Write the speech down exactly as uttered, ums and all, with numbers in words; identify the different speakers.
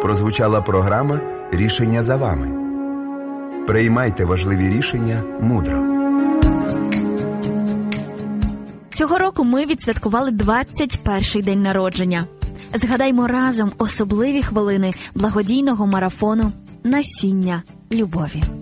Speaker 1: прозвучала програма «Рішення за вами». Приймайте важливі рішення мудро.
Speaker 2: Цього року ми відсвяткували двадцять перший день народження. Згадаймо разом особливі хвилини благодійного марафону «Насіння любові».